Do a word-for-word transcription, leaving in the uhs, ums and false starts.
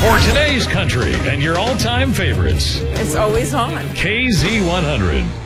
For today's country and your all-time favorites, It's always on. K Z one hundred.